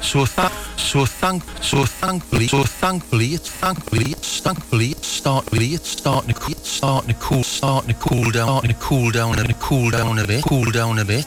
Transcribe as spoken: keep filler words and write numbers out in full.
So th- so thank so thankfully so thankfully it's thankfully it's thankfully it's startfully it's starting to it's starting to cool starting to cool down starting to cool down and cool down a bit cool down a bit.